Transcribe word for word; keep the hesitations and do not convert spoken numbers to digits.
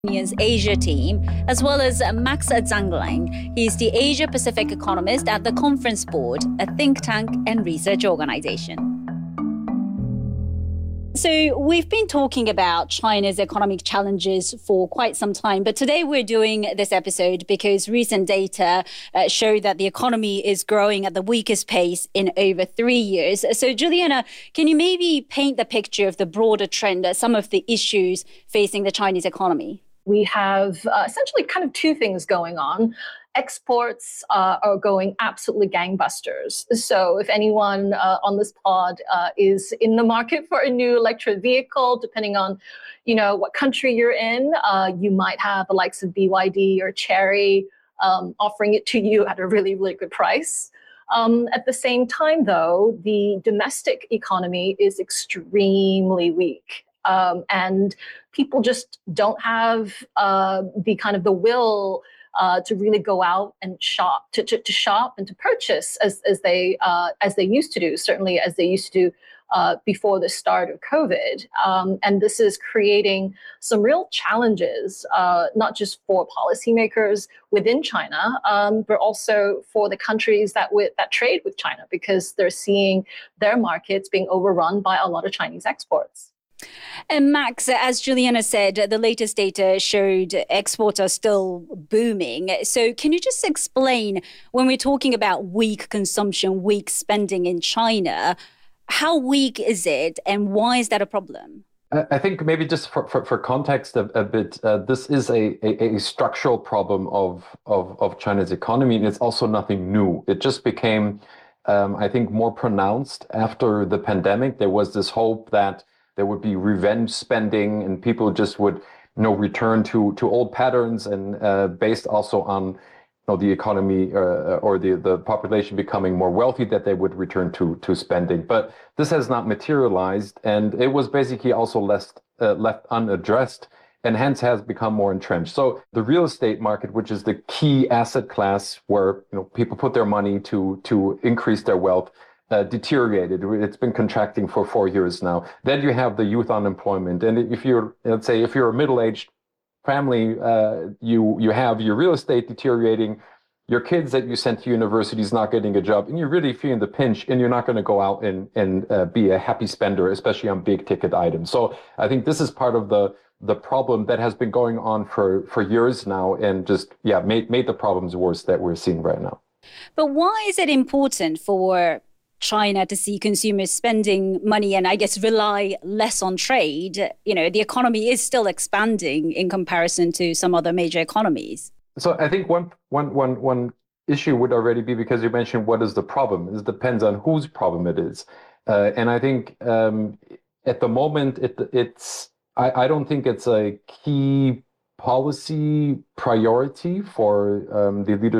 Union's Asia team, as well as Max Zanglang. He's the Asia Pacific economist at the Conference Board, a think tank and research organization. So we've been talking about China's economic challenges for quite some time, but today we're doing this episode because recent data uh, show that the economy is growing at the weakest pace in over three years. So Juliana, can you maybe paint the picture of the broader trend, uh, some of the issues facing the Chinese economy? We have uh, essentially kind of two things going on. Exports uh, are going absolutely gangbusters. So if anyone uh, on this pod uh, is in the market for a new electric vehicle, depending on, you know, what country you're in, uh, you might have the likes of B Y D or Chery um, offering it to you at a really, really good price. Um, at the same time, though, the domestic economy is extremely weak. Um, and people just don't have uh, the kind of the will uh, to really go out and shop, to, to, to shop and to purchase as as they uh, as they used to do, certainly as they used to do uh, before the start of COVID. Um, and this is creating some real challenges, uh, not just for policymakers within China, um, but also for the countries that with, that trade with China, because they're seeing their markets being overrun by a lot of Chinese exports. And Max, as Juliana said, the latest data showed exports are still booming. So can you just explain, when we're talking about weak consumption, weak spending in China, how weak is it and why is that a problem? I think maybe just for, for, for context a, a bit, uh, this is a, a, a structural problem of, of, of China's economy, and it's also nothing new. It just became, um, I think, more pronounced after the pandemic. There was this hope that there would be revenge spending and people just would, you know, return to, to old patterns, and uh, based also on, you know, the economy uh, or the, the population becoming more wealthy, that they would return to, to spending. But this has not materialized, and it was basically also left, uh, left unaddressed, and hence has become more entrenched. So the real estate market, which is the key asset class where, you know, people put their money to, to increase their wealth, Uh, deteriorated. It's been contracting for four years now. Then you have the youth unemployment, and if you're, let's say, if you're a middle-aged family, uh, you you have your real estate deteriorating, your kids that you sent to university is not getting a job, and you're really feeling the pinch, and you're not going to go out and and uh, be a happy spender, especially on big-ticket items. So I think this is part of the the problem that has been going on for for years now, and just yeah made made the problems worse that we're seeing right now. But why is it important for China to see consumers spending money and I guess rely less on trade? You know, the economy is still expanding in comparison to some other major economies. So I think one, one, one, one issue would already be, because you mentioned what is the problem. It depends on whose problem it is. Uh, and I think um, at the moment, it, it's, I, I don't think it's a key policy priority for um, the leadership